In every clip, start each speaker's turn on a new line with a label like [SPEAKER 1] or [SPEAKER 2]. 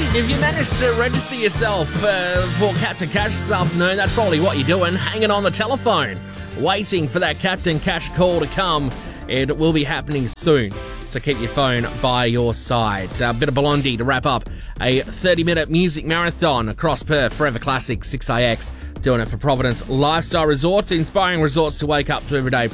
[SPEAKER 1] If you managed to register yourself for Captain Cash this afternoon, that's probably what you're doing, hanging on the telephone, waiting for that Captain Cash call to come. It will be happening soon, so keep your phone by your side. A bit of Blondie to wrap up a 30-minute music marathon across Perth. Forever Classic 6AX, doing it for Providence Lifestyle Resorts, inspiring resorts to wake up to every day.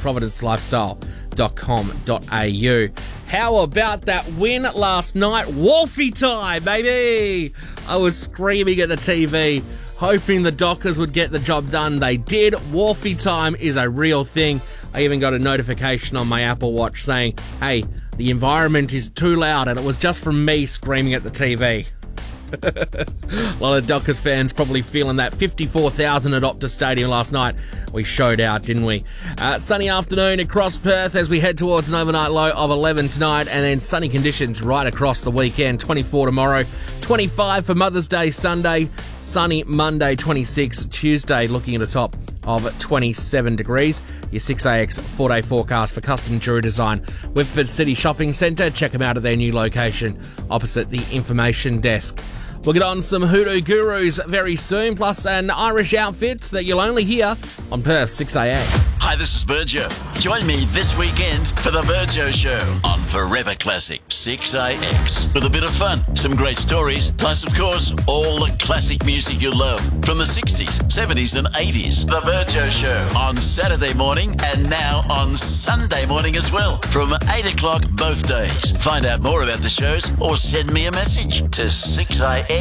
[SPEAKER 1] providencelifestyle.com.au. How about that win last night? Wolfie time, baby! I was screaming at the TV, hoping the Dockers would get the job done. They did. Wolfie time is a real thing. I even got a notification on my Apple Watch saying, hey, the environment is too loud, and it was just from me screaming at the TV. A lot of Dockers fans probably feeling that. 54,000 at Optus Stadium last night. We showed out, didn't we? Sunny afternoon across Perth as we head towards an overnight low of 11 tonight, and then sunny conditions right across the weekend. 24 tomorrow, 25 for Mother's Day Sunday, sunny Monday, 26 Tuesday, looking at a top of 27 degrees. Your 6AX 4-day forecast for custom jewelry design. Whitford City Shopping Centre. Check them out at their new location opposite the information desk. We'll get on some Hoodoo Gurus very soon, plus an Irish outfit that you'll only hear on Perth 6AX.
[SPEAKER 2] Hi, this is Virgil. Join me this weekend for the Virgil Show on Forever Classic 6AX. With a bit of fun, some great stories, plus, of course, all the classic music you love from the 60s, 70s and 80s. The Virgil Show on Saturday morning and now on Sunday morning as well from 8 o'clock both days. Find out more about the shows or send me a message to 6AX.com.au.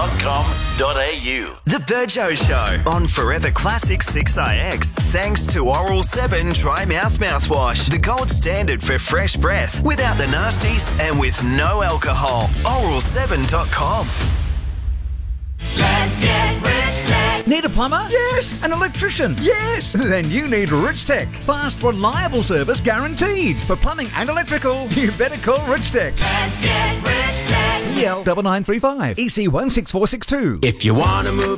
[SPEAKER 3] The Virgil Show on Forever Classic 6AX. Thanks to Oral 7 Dry Mouth Mouthwash, the gold standard for fresh breath, without the nasties and with no alcohol. Oral7.com.
[SPEAKER 4] Let's get Rich Tech.
[SPEAKER 5] Need a plumber? Yes. An electrician? Yes. Then you need Rich Tech. Fast, reliable service guaranteed. For plumbing and electrical, you better call Rich Tech.
[SPEAKER 4] Let's get Rich Tech.
[SPEAKER 5] EL 9935 EC16462.
[SPEAKER 1] If you want to move